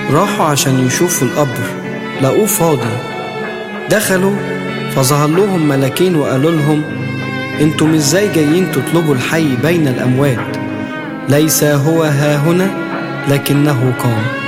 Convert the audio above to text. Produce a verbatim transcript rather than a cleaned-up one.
راحوا عشان يشوفوا القبر، لقوه فاضي. دخلوا فظهر لهم ملاكين وقالوا لهم: انتم ازاي جايين تطلبوا الحي بين الأموات؟ ليس هو ها هنا، لكنه قام.